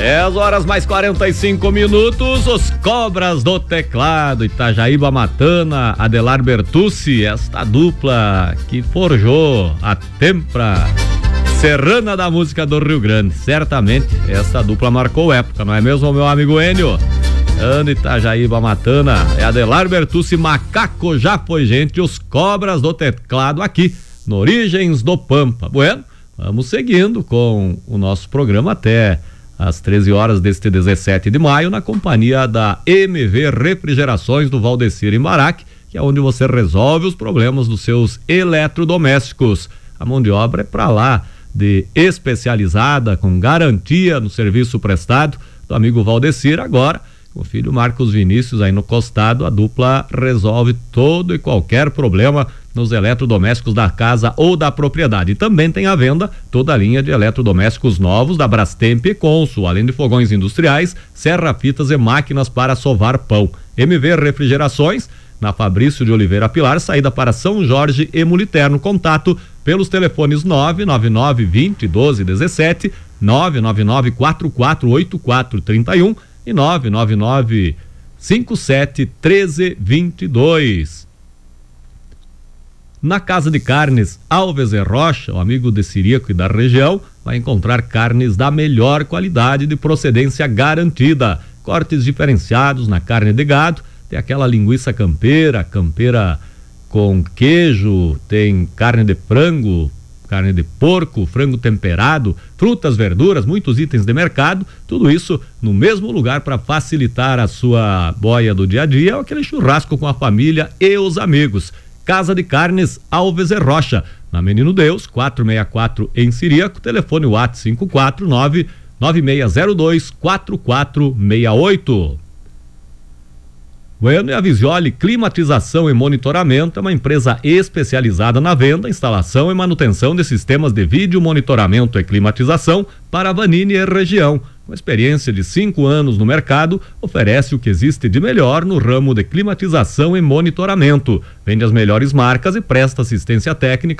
10h mais 45, os Cobras do Teclado, Itajaíba Matana, Adelar Bertucci, esta dupla que forjou a tempra serrana da música do Rio Grande. Certamente essa dupla marcou época, não é mesmo, meu amigo Enio? Ano Itajaíba Matana, é Adelar Bertucci, Macaco já foi gente, os Cobras do Teclado aqui no Origens do Pampa. Bueno, vamos seguindo com o nosso programa até às 13 horas deste 17 de maio, na companhia da MV Refrigerações do Valdecir Imbaraque, que é onde você resolve os problemas dos seus eletrodomésticos. A mão de obra é para lá, de especializada, com garantia no serviço prestado do amigo Valdecir. Agora, com o filho Marcos Vinícius aí no costado, a dupla resolve todo e qualquer problema nos eletrodomésticos da casa ou da propriedade. E também tem à venda toda a linha de eletrodomésticos novos da Brastemp e Consul, além de fogões industriais, serra-fitas e máquinas para sovar pão. MV Refrigerações, na Fabrício de Oliveira Pilar, saída para São Jorge e Muliterno. Contato pelos telefones 999-20-12-17, 999-448431 e 999-57-1322. Na Casa de Carnes Alves e Rocha, o amigo de Siriaco e da região, vai encontrar carnes da melhor qualidade de procedência garantida. Cortes diferenciados na carne de gado, tem aquela linguiça campeira com queijo, tem carne de frango, carne de porco, frango temperado, frutas, verduras, muitos itens de mercado, tudo isso no mesmo lugar para facilitar a sua boia do dia a dia, ou aquele churrasco com a família e os amigos. Casa de Carnes Alves e Rocha, na Menino Deus, 464 em Siriaco, telefone WhatsApp 549-9602-4468. Bueno, e a Visioli Climatização e Monitoramento é uma empresa especializada na venda, instalação e manutenção de sistemas de vídeo monitoramento e climatização para a Vanini e região. Com experiência de 5 anos no mercado, oferece o que existe de melhor no ramo de climatização e monitoramento. Vende as melhores marcas e presta assistência técnica